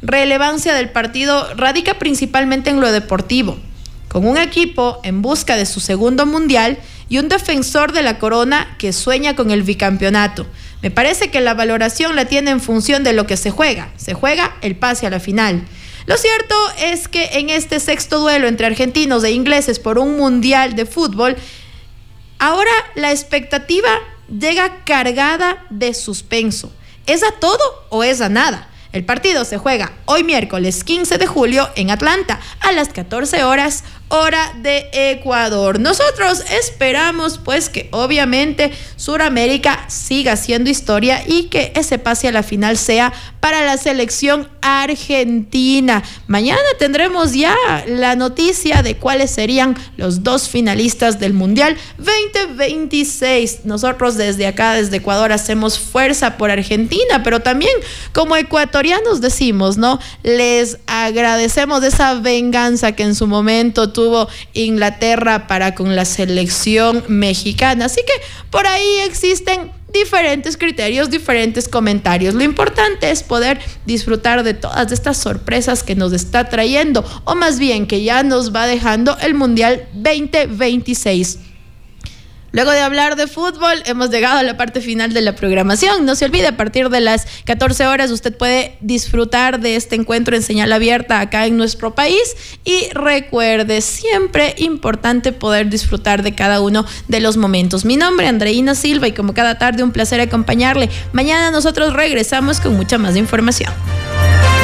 relevancia del partido radica principalmente en lo deportivo, con un equipo en busca de su segundo mundial y un defensor de la corona que sueña con el bicampeonato. Me parece que la valoración la tiene en función de lo que se juega. Se juega el pase a la final. Lo cierto es que en este sexto duelo entre argentinos e ingleses por un mundial de fútbol, ahora la expectativa llega cargada de suspenso. ¿Es a todo o es a nada? El partido se juega hoy miércoles 15 de julio en Atlanta a las 14 horas, hora de Ecuador. Nosotros esperamos pues que obviamente Suramérica siga haciendo historia y que ese pase a la final sea para la selección argentina. Mañana tendremos ya la noticia de cuáles serían los dos finalistas del Mundial 2026. Nosotros desde acá, desde Ecuador, hacemos fuerza por Argentina, pero también como ecuatorianos decimos, ¿no? Les agradecemos esa venganza que en su momento tuvo Inglaterra para con la selección mexicana. Así que por ahí existen diferentes criterios, diferentes comentarios. Lo importante es poder disfrutar de todas estas sorpresas que nos está trayendo, o más bien que ya nos va dejando el Mundial 2026. Luego de hablar de fútbol, hemos llegado a la parte final de la programación. No se olvide, a partir de las 14 horas usted puede disfrutar de este encuentro en señal abierta acá en nuestro país. Y recuerde, siempre importante poder disfrutar de cada uno de los momentos. Mi nombre es Andreina Silva y como cada tarde un placer acompañarle. Mañana nosotros regresamos con mucha más información.